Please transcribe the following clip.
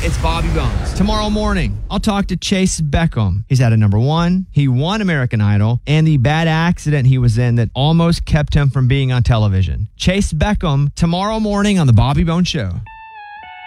It's Bobby Bones. Tomorrow morning, I'll talk to Chase Beckham. He's at a number one. He won American Idol and the bad accident he was in that almost kept him from being on television. Chase Beckham tomorrow morning on The Bobby Bones Show.